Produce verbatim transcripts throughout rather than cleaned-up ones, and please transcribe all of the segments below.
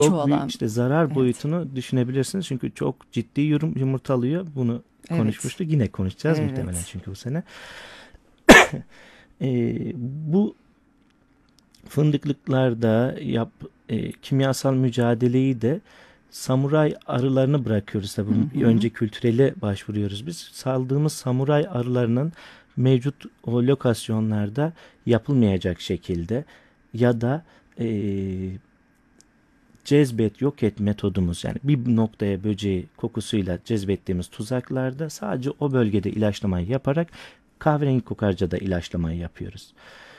çok büyük çoğalan. işte zarar Evet. boyutunu düşünebilirsiniz. Çünkü çok ciddi yorum, yumurtalıyor. Bunu Evet. konuşmuştuk. Yine konuşacağız muhtemelen Evet. çünkü bu sene. E, bu fındıklıklarda yap, e, kimyasal mücadeleyi de samuray arılarını bırakıyoruz. Hı Tabii hı. önce kültürele başvuruyoruz biz. Saldığımız samuray arılarının mevcut o lokasyonlarda yapılmayacak şekilde ya da e, cezbet yok et metodumuz, yani bir noktaya böceği kokusuyla cezbettiğimiz tuzaklarda sadece o bölgede ilaçlamayı yaparak kahverengi kokarcada ilaçlamayı yapıyoruz.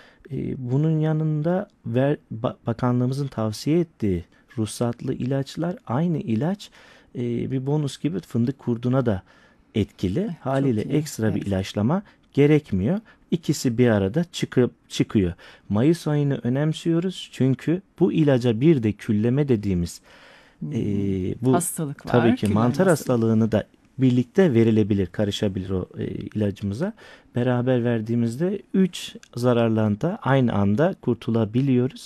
E, bunun yanında ver, ba- bakanlığımızın tavsiye ettiği ruhsatlı ilaçlar, aynı ilaç e, bir bonus gibi fındık kurduna da etkili. Eh, Haliyle çok iyi. ekstra bir Evet. ilaçlama gerekmiyor. İkisi bir arada çıkıp çıkıyor. Mayıs ayını önemsiyoruz çünkü bu ilaca bir de külleme dediğimiz e, Hmm. bu Hastalık tabii var. ki Küllenme mantar hastalığı. hastalığını da birlikte verilebilir, karışabilir o e, ilacımıza. Beraber verdiğimizde üç zarardan da aynı anda kurtulabiliyoruz.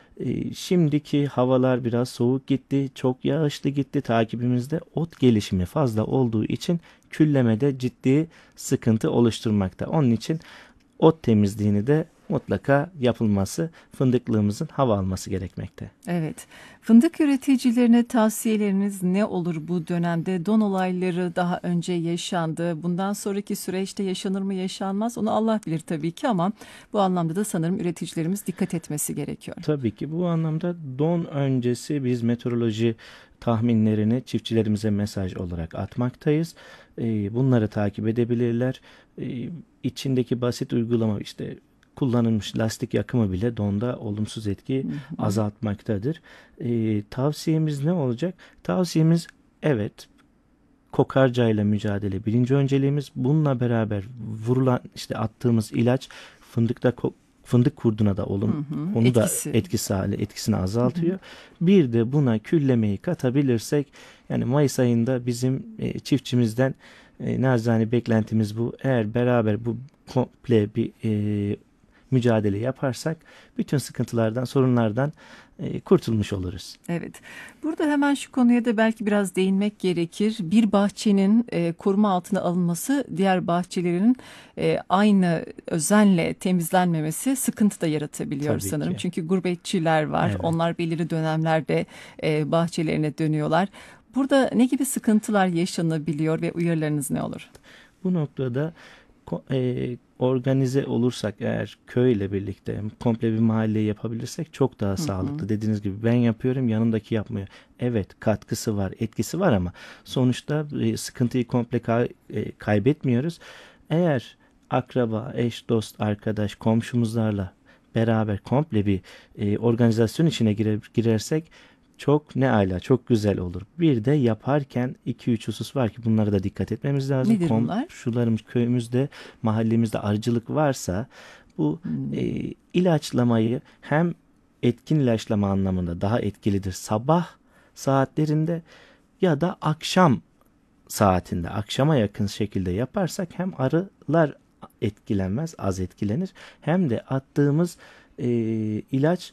E, şimdiki havalar biraz soğuk gitti, çok yağışlı gitti. Takibimizde ot gelişimi fazla olduğu için küllemede ciddi sıkıntı oluşturmakta. Onun için ot temizliğini de mutlaka yapılması, fındıklığımızın hava alması gerekmekte. Evet. Fındık üreticilerine tavsiyeleriniz ne olur bu dönemde? Don olayları daha önce yaşandı. Bundan sonraki süreçte yaşanır mı yaşanmaz? Onu Allah bilir tabii ki ama bu anlamda da sanırım üreticilerimiz dikkat etmesi gerekiyor. Tabii ki bu anlamda don öncesi biz meteoroloji tahminlerini çiftçilerimize mesaj olarak atmaktayız. Ee, bunları takip edebilirler. Ee, içindeki basit uygulama, işte kullanılmış lastik yakımı bile donda olumsuz etki Hı hı. azaltmaktadır. Ee, tavsiyemiz ne olacak? Tavsiyemiz, evet, kokarcayla mücadele birinci önceliğimiz. Bununla beraber vurulan, işte attığımız ilaç fındıkta ko- fındık kurduna da Hı olum hı. onu da Etkisi. etkisi hali etkisini Hı hı. azaltıyor. Bir de buna küllemeyi katabilirsek, yani Mayıs ayında bizim e, çiftçimizden e, nacizane beklentimiz bu. Eğer beraber bu komple bir e, mücadele yaparsak bütün sıkıntılardan, sorunlardan e, kurtulmuş oluruz. Evet. Burada hemen şu konuya da belki biraz değinmek gerekir. Bir bahçenin e, koruma altına alınması, diğer bahçelerin e, aynı özenle temizlenmemesi sıkıntı da yaratabiliyor Tabii sanırım. ki. Çünkü gurbetçiler var. Evet. Onlar belirli dönemlerde e, bahçelerine dönüyorlar. Burada ne gibi sıkıntılar yaşanabiliyor ve uyarılarınız ne olur? Bu noktada ko- e, organize olursak, eğer köyle birlikte komple bir mahalle yapabilirsek çok daha Hı hı. sağlıklı. Dediğiniz gibi ben yapıyorum, yanındaki yapmıyor. Evet, katkısı var, etkisi var ama sonuçta e, sıkıntıyı komple kay- e, kaybetmiyoruz. Eğer akraba, eş, dost, arkadaş, komşumuzlarla beraber komple bir e, organizasyon içine girer, girersek çok ne ala, çok güzel olur. Bir de yaparken iki üç husus var ki bunlara da dikkat etmemiz lazım. Nedir bunlar? Komşularımız, köyümüzde, mahallemizde arıcılık varsa bu e, Hmm. ilaçlamayı hem etkin ilaçlama anlamında daha etkilidir sabah saatlerinde ya da akşam saatinde, akşama yakın şekilde yaparsak hem arılar etkilenmez, az etkilenir, hem de attığımız e, ilaç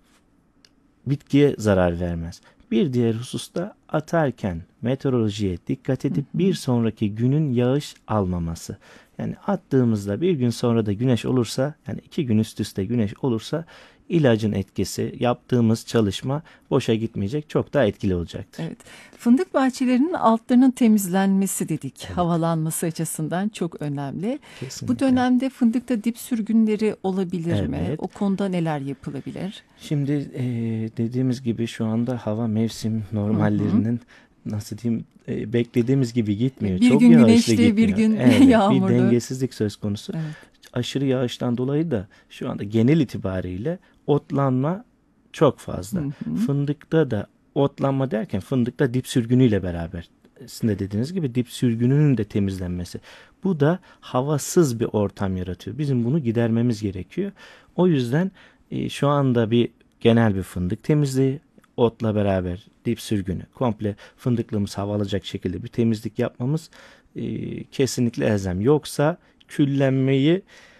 bitkiye zarar vermez. Bir diğer hususta atarken meteorolojiye dikkat Hı edip hı. bir sonraki günün yağış almaması. Yani attığımızda bir gün sonra da güneş olursa, yani iki gün üst üste güneş olursa ilacın etkisi, yaptığımız çalışma boşa gitmeyecek, çok daha etkili olacaktır. Evet. Fındık bahçelerinin altlarının temizlenmesi dedik. Evet, Havalanması açısından çok önemli. Bu kesinlikle. dönemde fındıkta dip sürgünleri olabilir mi? Evet. O konuda neler yapılabilir? Şimdi eee, dediğimiz gibi şu anda hava mevsim Hı hı. normallerinin, nasıl diyeyim, eee, beklediğimiz gibi gitmiyor. Bir Çok gün yağışlı güneşli, bir gitmiyor. gün Evet, bir yağmurlu. dengesizlik söz konusu. Evet. Aşırı yağıştan dolayı da şu anda genel itibariyle otlanma çok Hı fazla. hı. Fındıkta da otlanma derken fındıkta dip sürgünüyle beraber, sizin de dediğiniz gibi dip sürgününün de temizlenmesi. Bu da havasız bir ortam yaratıyor. Bizim bunu gidermemiz gerekiyor. O yüzden e, şu anda bir genel bir fındık temizliği, otla beraber dip sürgünü, komple fındıklığımız hava alacak şekilde bir temizlik yapmamız e, kesinlikle elzem. Yoksa küllenmeyi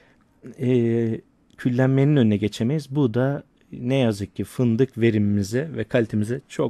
e, küllenmenin önüne geçemeyiz. Bu da ne yazık ki fındık verimimize ve kalitemize çok